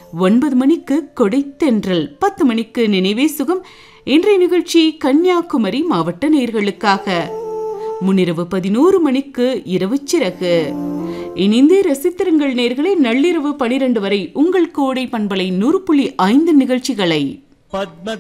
9 மணிக்கு கொடைத்தென்றல், 10 மணிக்கு நினைவே சுகம். இன்றைய நிகழ்ச்சி கன்னியாகுமரி மாவட்ட நேயர்களுக்காக. முன்னிரவு 11 மணிக்கு இரவு சிறகு. இணைந்து ரசித்திருங்கள் நேயர்களே. நள்ளிரவு 12 வரை உங்கள் கோடை பண்பலை 100.5 நிகழ்ச்சிகளை